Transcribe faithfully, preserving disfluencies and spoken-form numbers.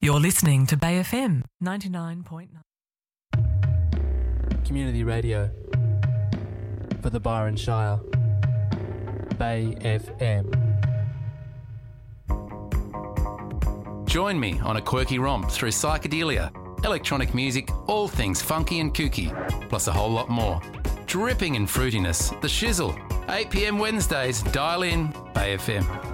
You're listening to Bay F M ninety-nine point nine. Community radio for the Byron Shire. Bay F M. Join me on a quirky romp through psychedelia, electronic music, all things funky and kooky, plus a whole lot more. Dripping in fruitiness, the shizzle. eight p m Wednesdays, dial in, Bay F M.